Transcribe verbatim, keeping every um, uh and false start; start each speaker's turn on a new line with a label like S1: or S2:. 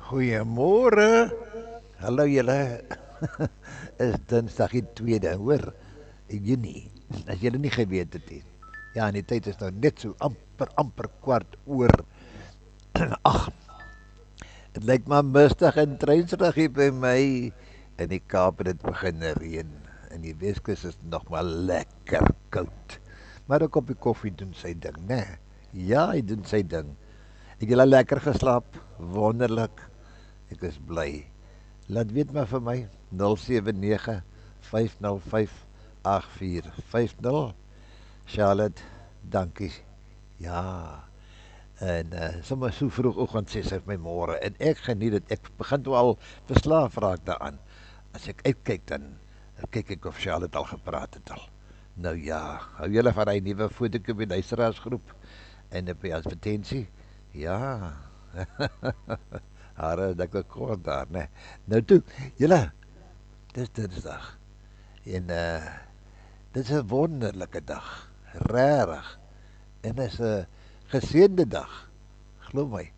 S1: Goeiemôre. Hallo julle. Is Dinsdag die tweede, hoor. Junie. As julle nie geweet het nie. Ja, en die tyd is nou net so amper amper kwart oor ag. Dit lyk maar mistig en treintrig hier by my. In die Kaap het dit begin reën. In die Weskus is dit nog maar lekker koud. Maar 'n koppie koffie doen sy ding, né? Ja, hy doen sy ding. Het julle lekker geslaap? Wonderlik. Ek is bly. Laat weet maar vir my nul sewe nege vyf nul vyf agt vier vyf nul. Charlotte, dankie. Ja. En uh, sommer so vroeg oggend sê sy vir my môre en ek geniet dit. Ek begin toe al verslaaf raak daaraan. As ek uitkyk dan, dan kyk ek of Charlotte al gepraat het al. Nou ja, hou julle van hy nuwe fotokopie luisteraarsgroep en op die advertensie? Ja. Hare, dat ek kort daar, né? Nou toe, julle, dis Dinsdag. En uh dis 'n wonderlike dag, regtig. En dis 'n geseënde dag. Glo my.